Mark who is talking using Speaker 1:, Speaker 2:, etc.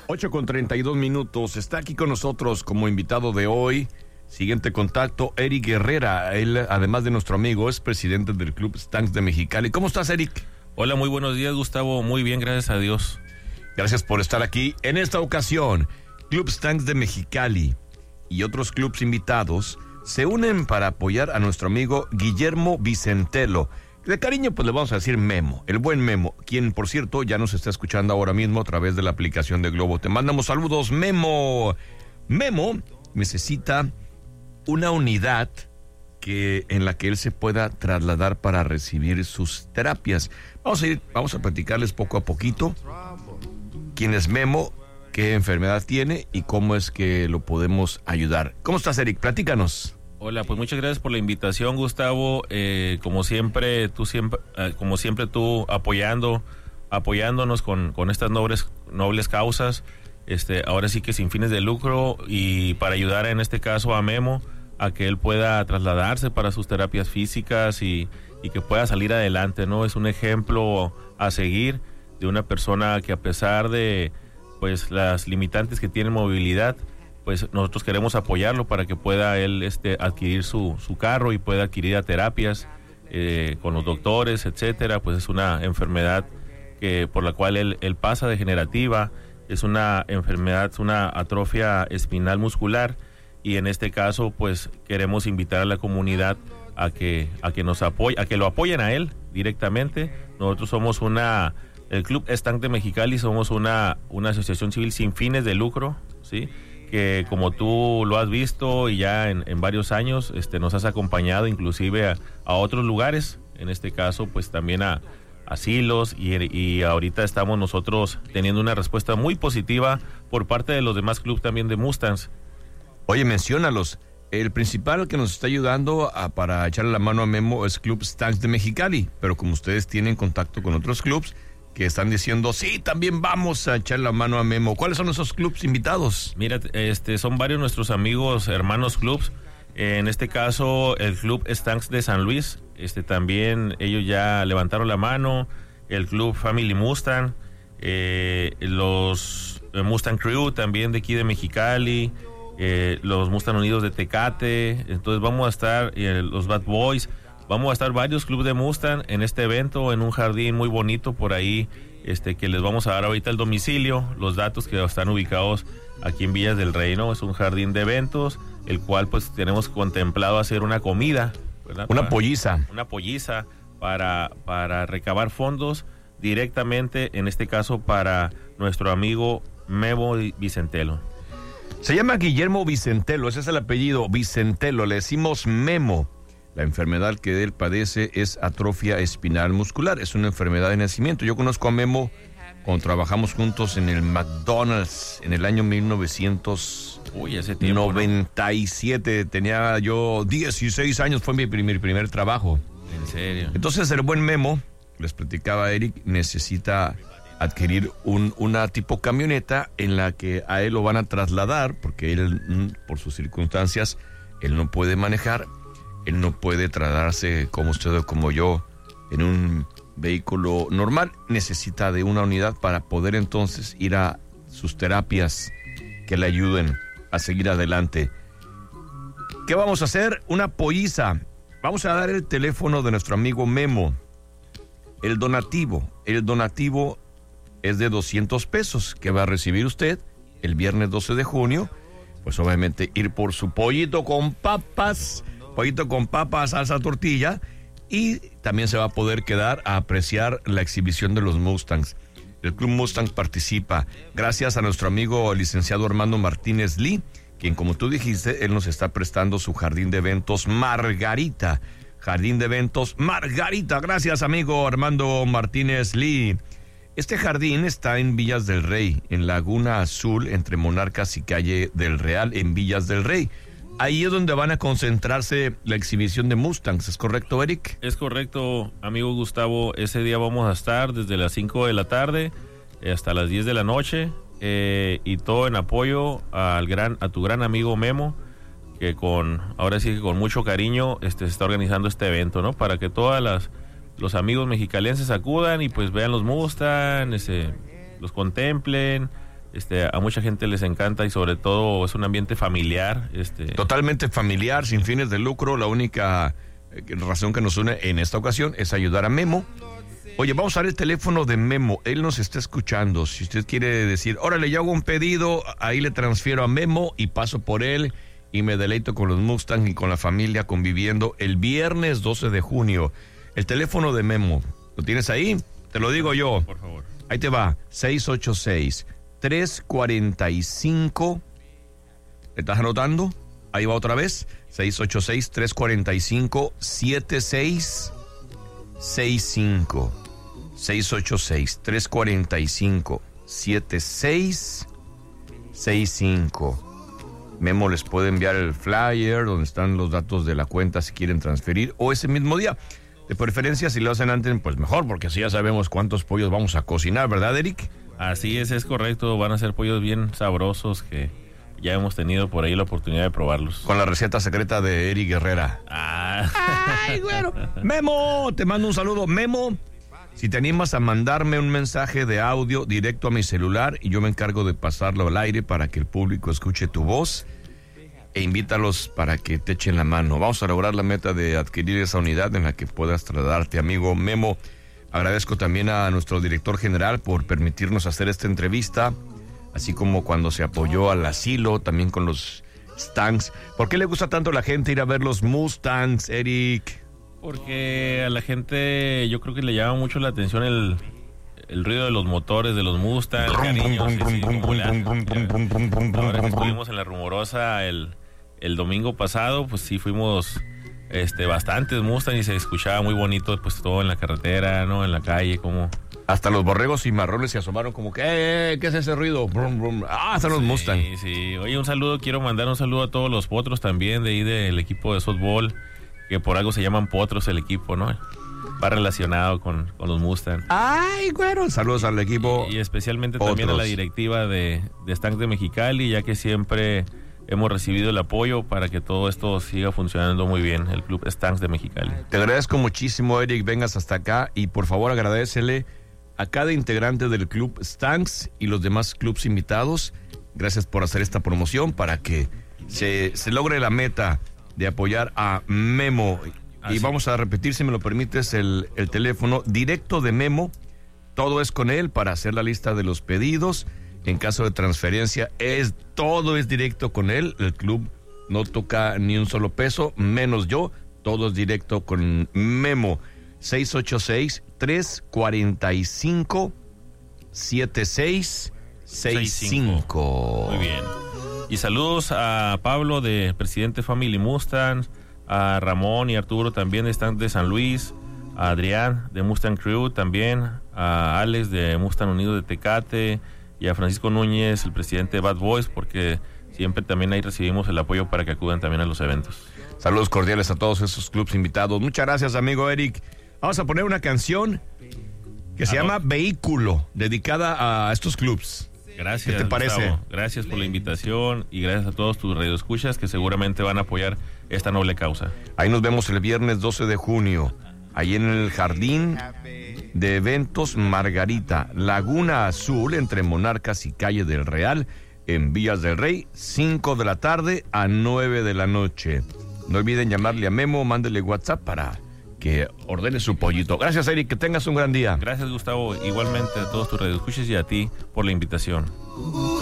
Speaker 1: 8:32. Está aquí con nosotros como invitado de hoy. Siguiente contacto, Eric Herrera. Él, además de nuestro amigo, es presidente del Club Stanks de Mexicali. ¿Cómo estás, Eric?
Speaker 2: Hola, muy buenos días, Gustavo. Muy bien, gracias a Dios.
Speaker 1: Gracias por estar aquí. En esta ocasión, Club Stanks de Mexicali y otros clubs invitados se unen para apoyar a nuestro amigo Guillermo Vicentelo. De cariño, pues le vamos a decir Memo, el buen Memo, quien, por cierto, ya nos está escuchando ahora mismo a través de la aplicación de Globo. Te mandamos saludos, Memo. Memo necesita una unidad en la que él se pueda trasladar para recibir sus terapias. Vamos a platicarles poco a poquito quién es Memo, qué enfermedad tiene y cómo es que lo podemos ayudar. ¿Cómo estás, Eric? Platícanos.
Speaker 2: Hola, pues muchas gracias por la invitación, Gustavo. Como siempre tú apoyándonos con estas nobles causas. Ahora sí que sin fines de lucro y para ayudar en este caso a Memo a que él pueda trasladarse para sus terapias físicas y que pueda salir adelante, ¿no? Es un ejemplo a seguir de una persona que, a pesar de pues las limitantes que tiene movilidad, pues nosotros queremos apoyarlo para que pueda él adquirir su carro y pueda adquirir a terapias con los doctores, etcétera. Pues es una enfermedad por la cual él pasa degenerativa. Es una enfermedad, una atrofia espinal muscular, y en este caso pues queremos invitar a la comunidad a que nos apoye, a que lo apoyen a él directamente. Nosotros somos el Club Stanks de Mexicali, somos una asociación civil sin fines de lucro, ¿sí? Que como tú lo has visto y ya en varios años nos has acompañado inclusive a otros lugares, en este caso pues también a asilos, y ahorita estamos nosotros teniendo una respuesta muy positiva por parte de los demás clubes también de Mustangs.
Speaker 1: Oye, menciónalos. El principal que nos está ayudando para echarle la mano a Memo es Club Stanks de Mexicali, pero como ustedes tienen contacto con otros clubs que están diciendo, sí, también vamos a echarle la mano a Memo. ¿Cuáles son esos clubs invitados?
Speaker 2: Mira, son varios nuestros amigos, hermanos clubs. En este caso, el Club Stanks de San Luis, también ellos ya levantaron la mano. El Club Family Mustang, los Mustang Crew también de aquí de Mexicali, los Mustang Unidos de Tecate. Entonces vamos a estar, los Bad Boys, vamos a estar varios clubes de Mustang en este evento, en un jardín muy bonito por ahí, que les vamos a dar ahorita el domicilio, los datos que están ubicados aquí en Villas del Rey, ¿no? Es un jardín de eventos, el cual pues tenemos contemplado hacer una comida, ¿verdad?
Speaker 1: Una polliza
Speaker 2: para recabar fondos directamente, en este caso para nuestro amigo Memo Vicentelo.
Speaker 1: Se llama Guillermo Vicentelo, ese es el apellido, Vicentelo, le decimos Memo. La enfermedad que él padece es atrofia espinal muscular, es una enfermedad de nacimiento. Yo conozco a Memo cuando trabajamos juntos en el McDonald's en el año 1997. ¿No? Tenía yo 16 años, fue mi primer trabajo.
Speaker 2: ¿En serio?
Speaker 1: Entonces el buen Memo, les platicaba a Eric, necesita adquirir una tipo camioneta en la que a él lo van a trasladar, porque él, por sus circunstancias, él no puede manejar, él no puede trasladarse como usted o como yo en un vehículo normal, necesita de una unidad para poder entonces ir a sus terapias que le ayuden a seguir adelante. ¿Qué vamos a hacer? Una polliza. Vamos a dar el teléfono de nuestro amigo Memo. El donativo es de $200 que va a recibir usted el viernes 12 de junio. Pues obviamente ir por su pollito con papas, salsa, tortilla, y también se va a poder quedar a apreciar la exhibición de los Mustangs. El Club Mustang participa gracias a nuestro amigo licenciado Armando Martínez Lee, quien, como tú dijiste, él nos está prestando su jardín de eventos Margarita. Jardín de eventos Margarita. Gracias, amigo Armando Martínez Lee. Este jardín está en Villas del Rey, en Laguna Azul, entre Monarcas y Calle del Real, en Villas del Rey. Ahí es donde van a concentrarse la exhibición de Mustangs, ¿es correcto, Eric?
Speaker 2: Es correcto, amigo Gustavo. Ese día vamos a estar desde las 5 de la tarde hasta las 10 de la noche, y todo en apoyo a tu gran amigo Memo, que ahora sí que con mucho cariño se está organizando este evento, ¿no? Para que los amigos mexicalenses acudan y pues vean los Mustang, los contemplen, A mucha gente les encanta y sobre todo es un ambiente familiar.
Speaker 1: Totalmente familiar, sin fines de lucro. La única razón que nos une en esta ocasión es ayudar a Memo. Oye, vamos a ver el teléfono de Memo. Él nos está escuchando. Si usted quiere decir, órale, yo hago un pedido, ahí le transfiero a Memo y paso por él y me deleito con los Mustang y con la familia conviviendo el viernes 12 de junio. El teléfono de Memo, ¿lo tienes ahí? Te lo digo yo.
Speaker 2: Por favor.
Speaker 1: Ahí te va, 686-345. ¿Estás anotando? Ahí va otra vez, 686-345-7665. 686-345-7665. Memo les puede enviar el flyer donde están los datos de la cuenta si quieren transferir o ese mismo día. De preferencia, si lo hacen antes, pues mejor, porque así ya sabemos cuántos pollos vamos a cocinar, ¿verdad, Eric?
Speaker 2: Así es correcto. Van a ser pollos bien sabrosos que ya hemos tenido por ahí la oportunidad de probarlos.
Speaker 1: Con la receta secreta de Eric Herrera. ¡Ay, güero! Memo, te mando un saludo. Memo, si te animas a mandarme un mensaje de audio directo a mi celular y yo me encargo de pasarlo al aire para que el público escuche tu voz e invítalos para que te echen la mano. Vamos a lograr la meta de adquirir esa unidad en la que puedas trasladarte, amigo Memo. Agradezco también a nuestro director general por permitirnos hacer esta entrevista, así como cuando se apoyó al asilo, también con los Stangs. ¿Por qué le gusta tanto a la gente ir a ver los Mustangs, Eric?
Speaker 2: Porque a la gente yo creo que le llama mucho la atención el ruido de los motores de los Mustang, el cariño. Ahora que estuvimos en La Rumorosa el domingo pasado, pues sí fuimos bastantes Mustang y se escuchaba muy bonito, pues todo en la carretera, ¿no? En la calle, como...
Speaker 1: Hasta los borregos y marrones se asomaron como que, ¿qué es ese ruido? Brum, brum. Están los Mustang.
Speaker 2: Sí. Oye, quiero mandar un saludo a todos los potros también de ahí del equipo de softball, que por algo se llaman potros el equipo, ¿no? Va relacionado con los Mustang.
Speaker 1: ¡Ay, güero! Saludos al equipo.
Speaker 2: Y especialmente también a la directiva de Stangs de Mexicali, ya que siempre hemos recibido el apoyo para que todo esto siga funcionando muy bien, el Club Stangs de Mexicali.
Speaker 1: Te agradezco muchísimo, Eric, vengas hasta acá y por favor agradécele a cada integrante del Club Stangs y los demás clubs invitados. Gracias por hacer esta promoción para que se logre la meta de apoyar a Memo. Y vamos a repetir, si me lo permites, el teléfono directo de Memo. Todo es con él para hacer la lista de los pedidos. En caso de transferencia, todo es directo con él. El club no toca ni un solo peso, menos yo. Todo es directo con Memo. 686-345-7665.
Speaker 2: Muy bien. Y saludos a Pablo de Presidente Family Mustang, a Ramón y Arturo también están de San Luis, a Adrián de Mustang Crew también, a Alex de Mustang Unido de Tecate y a Francisco Núñez, el presidente de Bad Boys, porque siempre también ahí recibimos el apoyo para que acudan también a los eventos.
Speaker 1: Saludos cordiales a todos esos clubs invitados. Muchas gracias, amigo Eric. Vamos a poner una canción que se llama Vehículo, dedicada a estos clubs.
Speaker 2: Gracias.
Speaker 1: ¿Qué te parece?
Speaker 2: Gustavo. Gracias por la invitación y gracias a todos tus radioescuchas que seguramente van a apoyar esta noble causa.
Speaker 1: Ahí nos vemos el viernes 12 de junio, ahí en el Jardín de Eventos Margarita, Laguna Azul, entre Monarcas y Calle del Real, en Villas del Rey, 5 de la tarde a 9 de la noche. No olviden llamarle a Memo, mándele WhatsApp para que ordene su pollito. Gracias, Eric, que tengas un gran día.
Speaker 2: Gracias, Gustavo, igualmente a todos tus radioescuchas y a ti por la invitación.